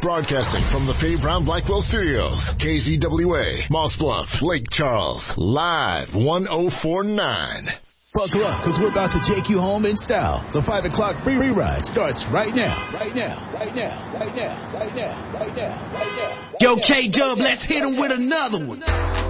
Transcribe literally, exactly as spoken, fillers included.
Broadcasting from the Faye Brown Blackwell Studios. K Z W A, Moss Bluff, Lake Charles. Live one oh four point nine. Buckle up, because we're about to take you home in style. The five o'clock free ride starts right now. Right now. Right now. Right now. Right now. Right now. Right now. Yo, K-Dub, let's hit him with another one.